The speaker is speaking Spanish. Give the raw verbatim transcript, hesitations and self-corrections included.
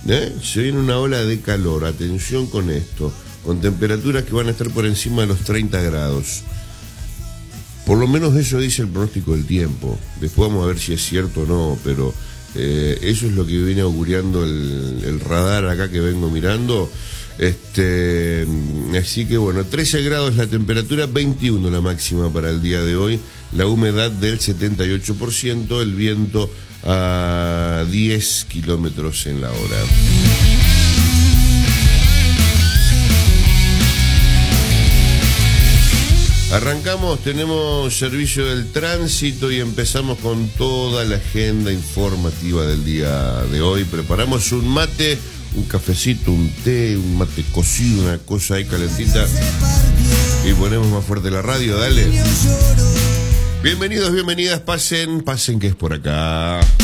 ¿Eh? Se viene una ola de calor, atención con esto, con temperaturas que van a estar por encima de los treinta grados. Por lo menos eso dice el pronóstico del tiempo. Después vamos a ver si es cierto o no, pero eh, eso es lo que viene augurando el, el radar acá que vengo mirando. Este, así que bueno, trece grados la temperatura, veintiuno la máxima para el día de hoy, la humedad del setenta y ocho por ciento, el viento a diez kilómetros en la hora. Arrancamos, tenemos servicio del tránsito y empezamos con toda la agenda informativa del día de hoy. Preparamos un mate, un cafecito, un té, un mate cocido, una cosa ahí calentita. Y ponemos más fuerte la radio, dale. Bienvenidos, bienvenidas, pasen, pasen que es por acá.